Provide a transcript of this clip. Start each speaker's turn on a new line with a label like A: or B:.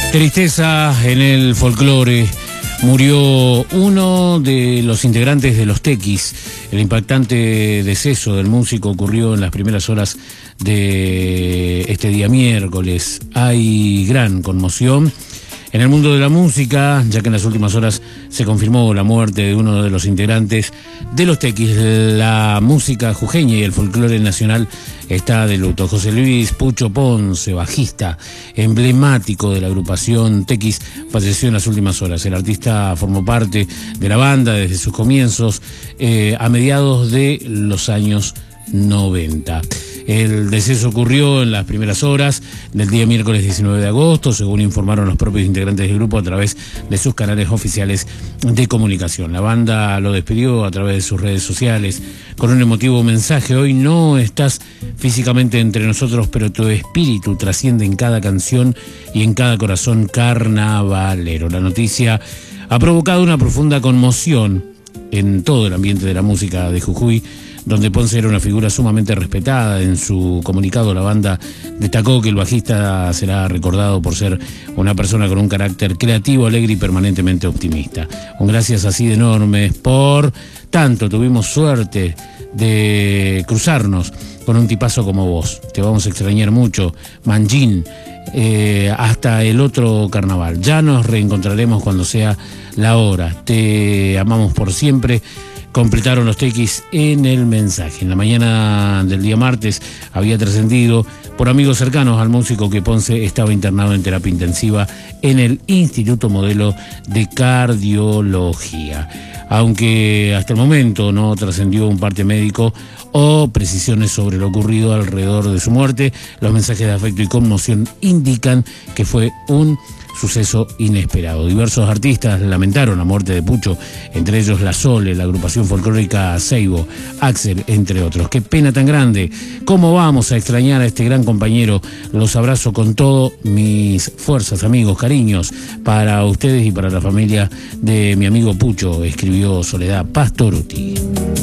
A: Tristeza en el folclore. Murió uno de los integrantes de los Tequis. El impactante deceso del músico ocurrió en las primeras horas de este día miércoles. Hay gran conmoción en el mundo de la música, ya que en las últimas horas se confirmó la muerte de uno de los integrantes de los Tequis. La música jujeña y el folclore nacional está de luto. José Luis Pucho Ponce, bajista emblemático de la agrupación Tequis, falleció en las últimas horas. El artista formó parte de la banda desde sus comienzos, a mediados de los años 90. El deceso ocurrió en las primeras horas del día miércoles 19 de agosto, según informaron los propios integrantes del grupo a través de sus canales oficiales de comunicación. La banda lo despidió a través de sus redes sociales con un emotivo mensaje: hoy no estás físicamente entre nosotros, pero tu espíritu trasciende en cada canción y en cada corazón carnavalero. La noticia ha provocado una profunda conmoción en todo el ambiente de la música de Jujuy, donde Ponce era una figura sumamente respetada. En su comunicado, la banda destacó que el bajista será recordado por ser una persona con un carácter creativo, alegre y permanentemente optimista. Un gracias así de enorme. Por tanto, tuvimos suerte de cruzarnos con un tipazo como vos. Te vamos a extrañar mucho, Manjín. Hasta el otro carnaval. Ya nos reencontraremos cuando sea la hora. Te amamos por siempre. Completaron los Tequis en el mensaje. En la mañana del día martes había trascendido por amigos cercanos al músico que Ponce estaba internado en terapia intensiva en el Instituto Modelo de Cardiología. Aunque hasta el momento no trascendió un parte médico o precisiones sobre lo ocurrido alrededor de su muerte, los mensajes de afecto y conmoción indican que fue un suceso inesperado. Diversos artistas lamentaron la muerte de Pucho, entre ellos La Sole, la agrupación folclórica Seibo, Axel, entre otros. Qué pena tan grande. ¿Cómo vamos a extrañar a este gran compañero? Los abrazo con todo mis fuerzas, amigos, cariños para ustedes y para la familia de mi amigo Pucho, escribió Soledad Pastoruti.